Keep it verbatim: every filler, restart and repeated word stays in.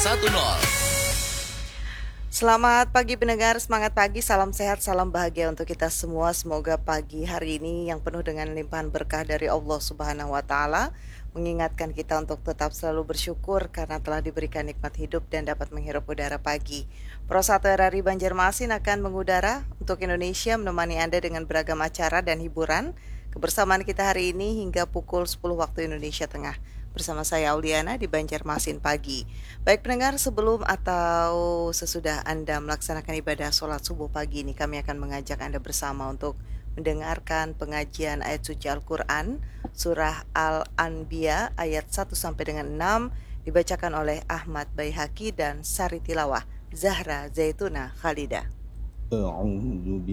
satu nol. Selamat pagi pendengar, semangat pagi, salam sehat, salam bahagia untuk kita semua. Semoga pagi hari ini yang penuh dengan limpahan berkah dari Allah Subhanahu wa taala mengingatkan kita untuk tetap selalu bersyukur karena telah diberikan nikmat hidup dan dapat menghirup udara pagi. Pro satu R R I Banjarmasin akan mengudara untuk Indonesia menemani Anda dengan beragam acara dan hiburan. Kebersamaan kita hari ini hingga pukul sepuluh waktu Indonesia Tengah. Bersama saya Auliana di Banjarmasin Pagi. Baik pendengar, sebelum atau sesudah Anda melaksanakan ibadah sholat subuh pagi ini, kami akan mengajak Anda bersama untuk mendengarkan pengajian ayat suci Al-Quran, surah Al-Anbiya ayat satu sampai dengan enam, dibacakan oleh Ahmad Baihaqi dan Sari Tilawah Zahra Zaituna Khalida.